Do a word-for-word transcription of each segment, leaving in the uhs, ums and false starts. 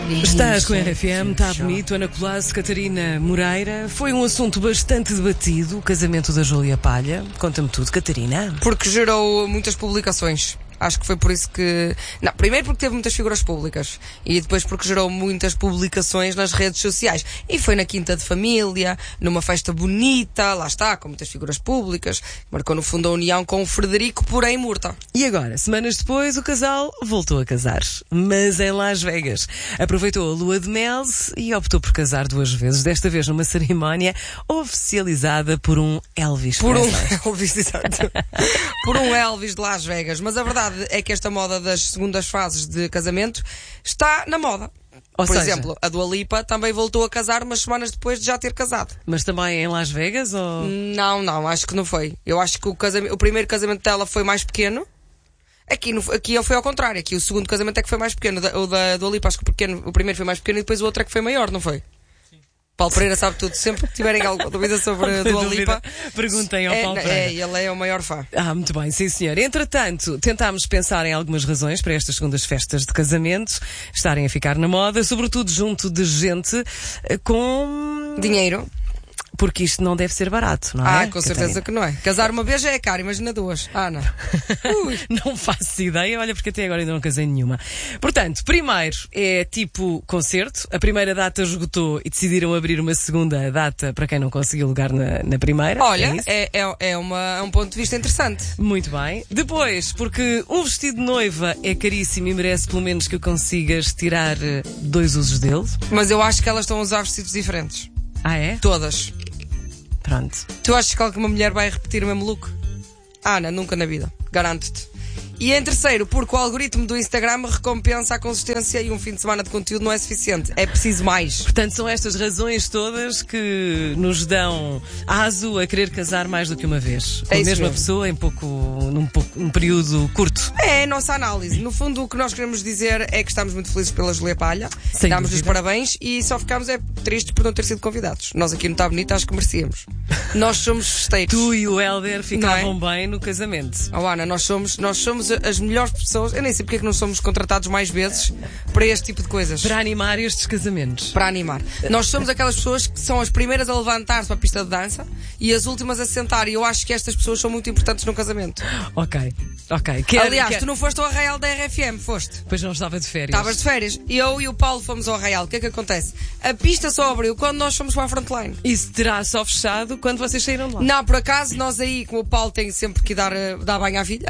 Estás com a R F M, está bonito. Ana Colasso, Catarina Moreira. Foi um assunto bastante debatido, o casamento da Júlia Palha. Conta-me tudo, Catarina. Porque gerou muitas publicações. Acho que foi por isso que... Não, primeiro porque teve muitas figuras públicas e depois porque gerou muitas publicações nas redes sociais. E foi na quinta de família, numa festa bonita, lá está, com muitas figuras públicas. Marcou no fundo a união com o Frederico, porém morta. E agora, semanas depois, o casal voltou a casar, mas em Las Vegas. Aproveitou a lua de mel e optou por casar duas vezes, desta vez numa cerimónia oficializada por um Elvis Por um Presley. Elvis, exato. Por um Elvis de Las Vegas. Mas a verdade é que esta moda das segundas fases de casamento está na moda. Ou Por seja, exemplo, a Dua Lipa também voltou a casar umas semanas depois de já ter casado. mas também em Las Vegas ou... Não, não, acho que não foi. Eu acho que o, casamento, o primeiro casamento dela foi mais pequeno. Aqui, no, aqui foi ao contrário. Aqui o segundo casamento é que foi mais pequeno. O da Dua Lipa, acho que o, pequeno, o primeiro foi mais pequeno e depois o outro é que foi maior, não foi? Paulo Pereira sabe tudo. Sempre que tiverem alguma dúvida sobre a Dua Lipa, perguntem ao é, Paulo é, Pereira. ele é o maior fã. Ah, muito bem, sim senhor. Entretanto, tentámos pensar em algumas razões para estas segundas festas de casamento estarem a ficar na moda, sobretudo junto de gente eh, com... Dinheiro. Porque isto não deve ser barato, não é? Ah, com certeza que não é. Casar uma vez já é caro, imagina duas. Ah, não. Ui. Não faço ideia, olha, porque até agora ainda não casei nenhuma. Portanto, primeiro é tipo concerto. A primeira data esgotou e decidiram abrir uma segunda data para quem não conseguiu lugar na, na primeira. Olha, é, é, é, é, uma, é um ponto de vista interessante. Muito bem. Depois, porque um vestido de noiva é caríssimo e merece pelo menos que consigas tirar eh, dois usos dele. Mas eu acho que elas estão a usar vestidos diferentes. Ah, é? Todas. Pronto. Tu achas que alguma mulher vai repetir o mesmo look? Ah, não, nunca na vida. Garanto-te. E em terceiro, porque o algoritmo do Instagram recompensa a consistência e um fim de semana de conteúdo não é suficiente. É preciso mais. Portanto, são estas razões todas que nos dão aso a querer casar mais do que uma vez. Com É a isso mesma mesmo. pessoa em pouco, num, pouco, num período curto. É a nossa análise. No fundo, o que nós queremos dizer é que estamos muito felizes pela Júlia Palha. Sem Damos-lhe os dúvida. parabéns e só ficámos é, tristes por não ter sido convidados. Nós aqui no Tá Bonito acho que merecíamos. Nós somos festeiros. Tu e o Hélder ficavam Não bem no casamento. Oh, Ana, nós somos, nós somos as melhores pessoas. Eu nem sei porque é que não somos contratados mais vezes para este tipo de coisas. Para animar estes casamentos. Para animar. Nós somos aquelas pessoas que são as primeiras a levantar-se para a pista de dança e as últimas a sentar. E eu acho que estas pessoas são muito importantes no casamento. Ok, ok. Quer, Aliás, quer... tu não foste ao Arraial da R F M, foste? Pois não estava de férias. Estavas de férias. Eu e o Paulo fomos ao Arraial. O que é que acontece? A pista só abriu quando nós fomos para a frontline. Isso terá só fechado quando vocês saíram de lá. Não, por acaso, nós aí, como o Paulo tem sempre que dar, eh, dar banho à filha.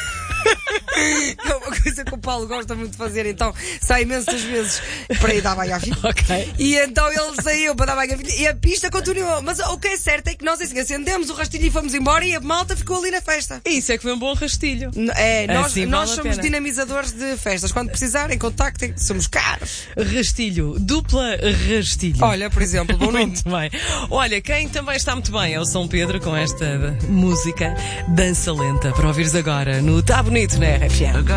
É uma coisa que o Paulo gosta muito de fazer, então sai imensas vezes para ir dar banho à filha. Ok. E então ele saiu para dar banho à filha e a pista continuou. Mas o que é certo é que nós assim acendemos o rastilho e fomos embora e a malta ficou ali na festa. Isso é que foi um bom rastilho. N- É, nós, Assim nós vale a somos pena. dinamizadores de festas. Quando precisarem, contactem. Somos caros. Rastilho, dupla rastilho. Olha, por exemplo, bom nome. Muito bem. Olha, quem também está muito bem é o São Pedro com esta música Dança Lenta para ouvires agora no Tá Bonito na R F M.